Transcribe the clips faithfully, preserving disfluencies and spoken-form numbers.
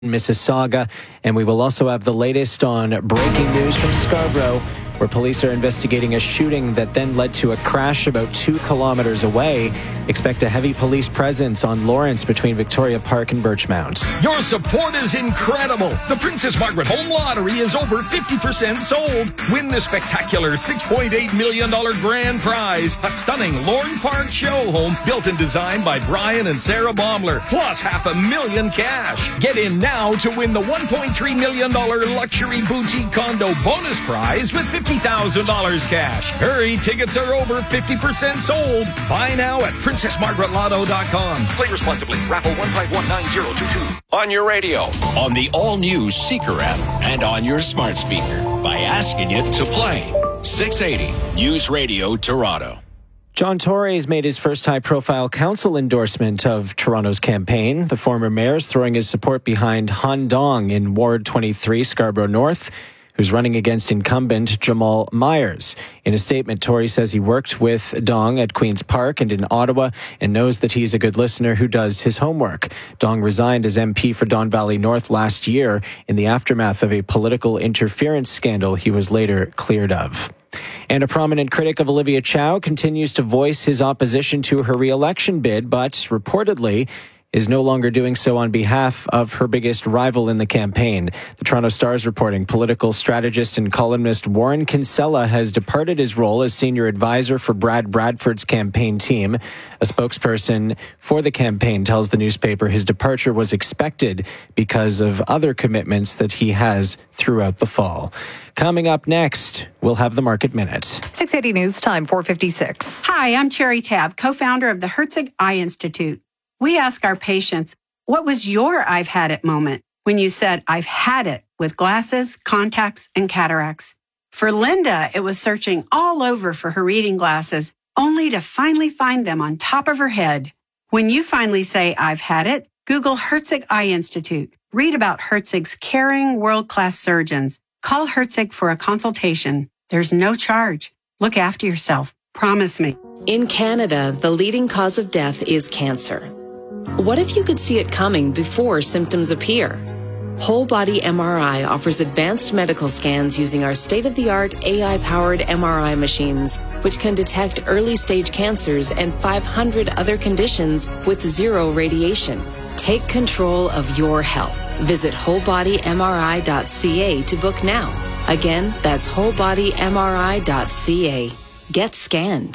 Mississauga, and we will also have the latest on breaking news from Scarborough, where police are investigating a shooting that then led to a crash about two kilometers away. Expect a heavy police presence on Lawrence between Victoria Park and Birchmount. Your support is incredible. The Princess Margaret Home Lottery is over fifty percent sold. Win the spectacular six point eight million dollars grand prize, a stunning Lorne Park show home built and designed by Brian and Sarah Baumler, plus half a million cash. Get in now to win the one point three million dollars luxury boutique condo bonus prize with fifty thousand dollars cash. Hurry, tickets are over fifty percent sold. Buy now at princess margaret lotto dot com. Play responsibly. Raffle one five one nine zero two two. On your radio, on the all-new Seeker app, and on your smart speaker by asking it to play. six eighty News Radio Toronto. John Tory has made his first high-profile council endorsement of Toronto's campaign. The former mayor is throwing his support behind Han Dong in Ward twenty-three, Scarborough North, who's running against incumbent Jamal Myers. In a statement, Tory says he worked with Dong at Queen's Park and in Ottawa and knows that he's a good listener who does his homework. Dong resigned as M P for Don Valley North last year in the aftermath of a political interference scandal he was later cleared of. And a prominent critic of Olivia Chow continues to voice his opposition to her re-election bid, but reportedly is no longer doing so on behalf of her biggest rival in the campaign. The Toronto Star is reporting political strategist and columnist Warren Kinsella has departed his role as senior advisor for Brad Bradford's campaign team. A spokesperson for the campaign tells the newspaper his departure was expected because of other commitments that he has throughout the fall. Coming up next, we'll have the Market Minute. six eighty News Time, four fifty-six. Hi, I'm Cherry Tabb, co-founder of the Herzig Eye Institute. We ask our patients, what was your I've had it moment when you said, I've had it with glasses, contacts, and cataracts? For Linda, it was searching all over for her reading glasses, only to finally find them on top of her head. When you finally say, I've had it, Google Herzig Eye Institute. Read about Herzig's caring, world-class surgeons. Call Herzig for a consultation. There's no charge. Look after yourself. Promise me. In Canada, the leading cause of death is cancer. What if you could see it coming before symptoms appear? Whole Body M R I offers advanced medical scans using our state-of-the-art A I-powered M R I machines, which can detect early-stage cancers and five hundred other conditions with zero radiation. Take control of your health. Visit whole body m r i dot c a to book now. Again, that's whole body m r i dot c a. Get scanned.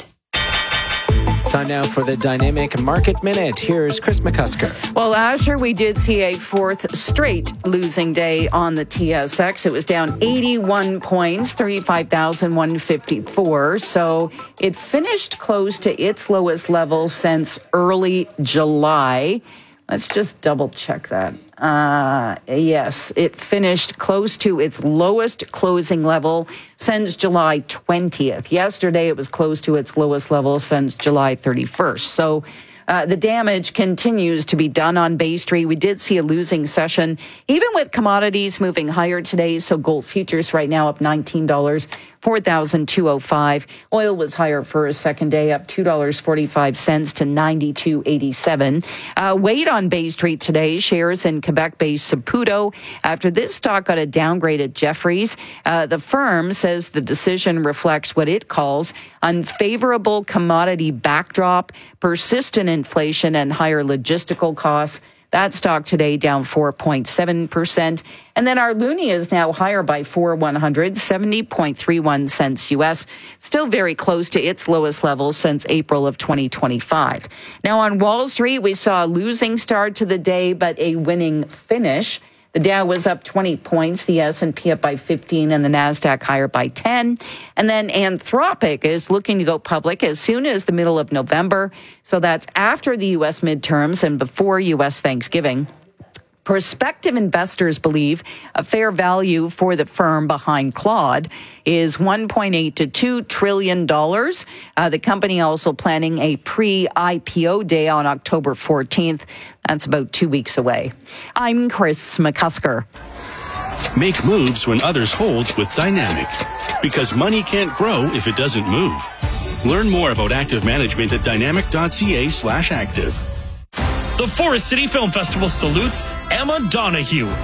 Time now for the Dynamic Market Minute. Here's Chris McCusker. Well, Asher, we did see a fourth straight losing day on the T S X. It was down eighty-one points, thirty-five thousand one hundred fifty-four. So it finished close to its lowest level since early July. Let's just double check that. Uh, yes, it finished close to its lowest closing level since July twentieth. Yesterday, it was close to its lowest level since July thirty-first. So uh, the damage continues to be done on Bay Street. We did see a losing session, even with commodities moving higher today. So gold futures right now up nineteen dollars. four thousand two hundred five. Oil was higher for a second day, up two dollars and forty-five cents to ninety-two eighty-seven. Uh, weight on Bay Street today, shares in Quebec-based Saputo. After this stock got a downgrade at Jefferies, uh, the firm says the decision reflects what it calls unfavorable commodity backdrop, persistent inflation, and higher logistical costs. That stock today down four point seven percent. And then our Loonie is now higher by four one hundred, seventy point three one cents U S, still very close to its lowest level since April of twenty twenty-five. Now on Wall Street, we saw a losing start to the day, but a winning finish. The Dow was up twenty points, the S and P up by fifteen, and the NASDAQ higher by ten. And then Anthropic is looking to go public as soon as the middle of November. So that's after the U S midterms and before U S Thanksgiving. Prospective investors believe a fair value for the firm behind Claude is one point eight to two trillion dollars. Uh, the company also planning a pre-I P O day on October fourteenth. That's about two weeks away. I'm Chris McCusker. Make moves when others hold with Dynamic, because money can't grow if it doesn't move. Learn more about active management at dynamic dot c a slash active. The Forest City Film Festival salutes Emma Donahue.